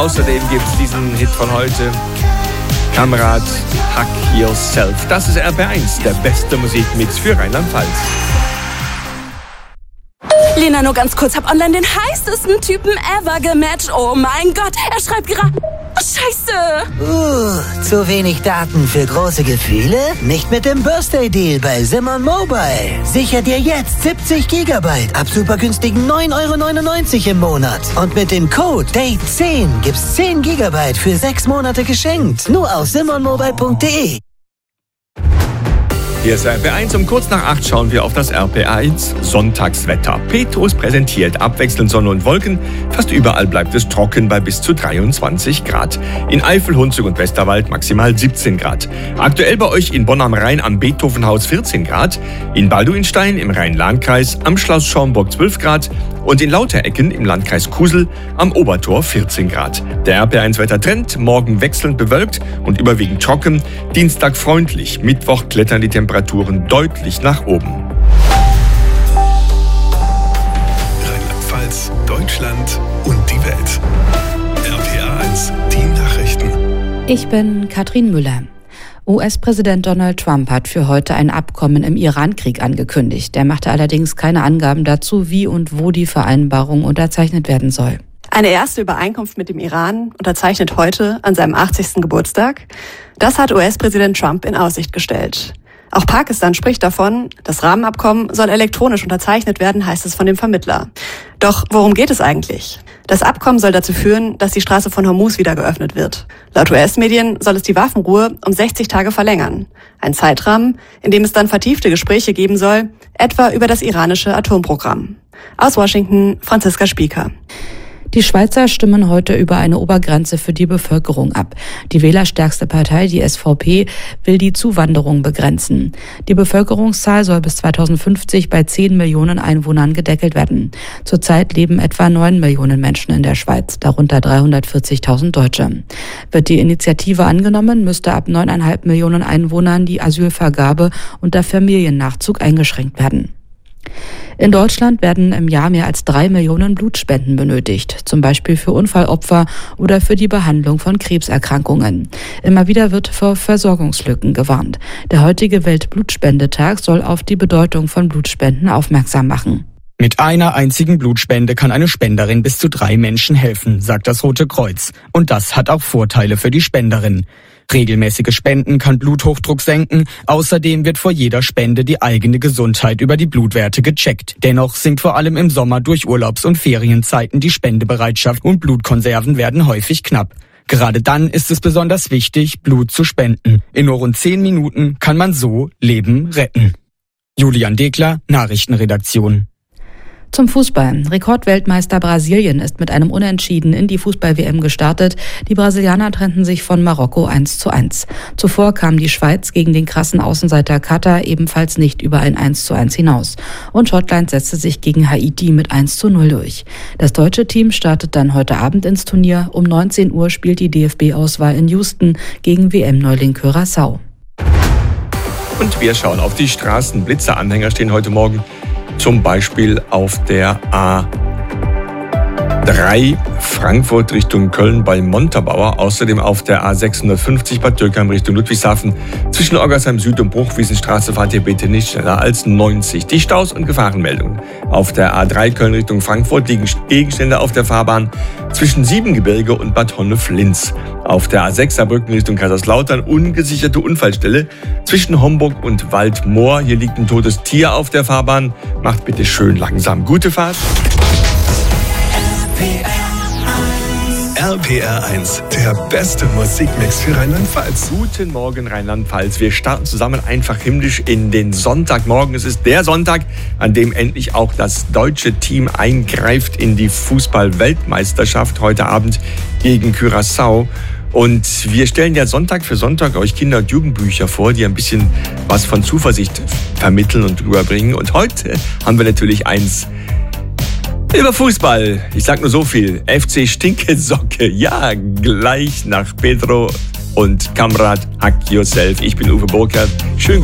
außerdem gibt es diesen Hit von heute, Kamerad Hack Yourself. Das ist RP1, der beste Musikmix für Rheinland-Pfalz. Lena, nur ganz kurz, hab online den heißesten Typen ever gematcht. Oh mein Gott, er schreibt gerade... Oh, Scheiße! Zu wenig Daten für große Gefühle? Nicht mit dem Birthday Deal bei Simon Mobile. Sicher dir jetzt 70 GB ab super günstigen 9,99 € im Monat. Und mit dem Code DATE10 gibt's 10 GB für 6 Monate geschenkt. Nur auf simonmobile.de. Hier ist RP1. Um kurz nach 8 schauen wir auf das RP1 Sonntagswetter. Petrus präsentiert abwechselnd Sonne und Wolken. Fast überall bleibt es trocken bei bis zu 23 Grad. In Eifel, Hunsrück und Westerwald maximal 17 Grad. Aktuell bei euch in Bonn am Rhein am Beethovenhaus 14 Grad. In Balduinstein im Rhein-Lahn-Kreis am Schloss Schaumburg 12 Grad. Und in Lauterecken im Landkreis Kusel am Obertor 14 Grad. Der RP1-Wettertrend, morgen wechselnd bewölkt und überwiegend trocken. Dienstag freundlich, Mittwoch klettern die Temperaturen deutlich nach oben. Rheinland-Pfalz, Deutschland und die Welt. RPA1, die Nachrichten. Ich bin Katrin Müller. US-Präsident Donald Trump hat für heute ein Abkommen im Iran-Krieg angekündigt. Er machte allerdings keine Angaben dazu, wie und wo die Vereinbarung unterzeichnet werden soll. Eine erste Übereinkunft mit dem Iran unterzeichnet heute an seinem 80. Geburtstag. Das hat US-Präsident Trump in Aussicht gestellt. Auch Pakistan spricht davon, das Rahmenabkommen soll elektronisch unterzeichnet werden, heißt es von dem Vermittler. Doch worum geht es eigentlich? Das Abkommen soll dazu führen, dass die Straße von Hormuz wieder geöffnet wird. Laut US-Medien soll es die Waffenruhe um 60 Tage verlängern. Ein Zeitrahmen, in dem es dann vertiefte Gespräche geben soll, etwa über das iranische Atomprogramm. Aus Washington, Franziska Spieker. Die Schweizer stimmen heute über eine Obergrenze für die Bevölkerung ab. Die wählerstärkste Partei, die SVP, will die Zuwanderung begrenzen. Die Bevölkerungszahl soll bis 2050 bei 10 Millionen Einwohnern gedeckelt werden. Zurzeit leben etwa 9 Millionen Menschen in der Schweiz, darunter 340.000 Deutsche. Wird die Initiative angenommen, müsste ab 9,5 Millionen Einwohnern die Asylvergabe unter Familiennachzug eingeschränkt werden. In Deutschland werden im Jahr mehr als 3 Millionen Blutspenden benötigt, zum Beispiel für Unfallopfer oder für die Behandlung von Krebserkrankungen. Immer wieder wird vor Versorgungslücken gewarnt. Der heutige Weltblutspendetag soll auf die Bedeutung von Blutspenden aufmerksam machen. Mit einer einzigen Blutspende kann eine Spenderin bis zu 3 Menschen helfen, sagt das Rote Kreuz. Und das hat auch Vorteile für die Spenderin. Regelmäßige Spenden kann Bluthochdruck senken. Außerdem wird vor jeder Spende die eigene Gesundheit über die Blutwerte gecheckt. Dennoch sinkt vor allem im Sommer durch Urlaubs- und Ferienzeiten die Spendebereitschaft und Blutkonserven werden häufig knapp. Gerade dann ist es besonders wichtig, Blut zu spenden. In nur rund 10 Minuten kann man so Leben retten. Julian Dekler, Nachrichtenredaktion. Zum Fußball. Rekordweltmeister Brasilien ist mit einem Unentschieden in die Fußball-WM gestartet. Die Brasilianer trennten sich von Marokko 1:1. Zuvor kam die Schweiz gegen den krassen Außenseiter Katar ebenfalls nicht über ein 1:1 hinaus. Und Schottland setzte sich gegen Haiti mit 1:0 durch. Das deutsche Team startet dann heute Abend ins Turnier. Um 19 Uhr spielt die DFB-Auswahl in Houston gegen WM-Neuling Curaçao. Und wir schauen auf die Straßen. Blitzeranhänger stehen heute Morgen zum Beispiel auf der A3 Frankfurt Richtung Köln bei Montabaur, außerdem auf der A650 Bad Dürkheim Richtung Ludwigshafen. Zwischen Oggersheim Süd und Bruchwiesenstraße fahrt ihr bitte nicht schneller als 90. Die Staus und Gefahrenmeldungen. Auf der A3 Köln Richtung Frankfurt liegen Gegenstände auf der Fahrbahn zwischen Siebengebirge und Bad Honnef-Linz. Auf der A6 Saarbrücken Richtung Kaiserslautern ungesicherte Unfallstelle zwischen Homburg und Waldmoor. Hier liegt ein totes Tier auf der Fahrbahn. Macht bitte schön langsam. Gute Fahrt. RPR1, der beste Musikmix für Rheinland-Pfalz. Guten Morgen Rheinland-Pfalz. Wir starten zusammen einfach himmlisch in den Sonntagmorgen. Es ist der Sonntag, an dem endlich auch das deutsche Team eingreift in die Fußball-Weltmeisterschaft heute Abend gegen Curaçao. Und wir stellen ja Sonntag für Sonntag euch Kinder- und Jugendbücher vor, die ein bisschen was von Zuversicht vermitteln und rüberbringen. Und heute haben wir natürlich eins über Fußball. Ich sag nur so viel. FC Stinkesocke. Ja, gleich nach Pedro und Kamerad Hack Yourself. Ich bin Uwe Burkhardt. Schönen